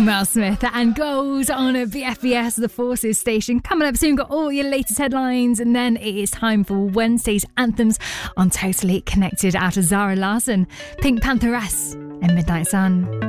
Mel Smith and Gold on a BFBS, the Forces station. Coming up soon, got all your latest headlines, and then it is time for Wednesday's anthems on Totally Connected out of Zara Larsson, Pink Pantheress and Midnight Sun.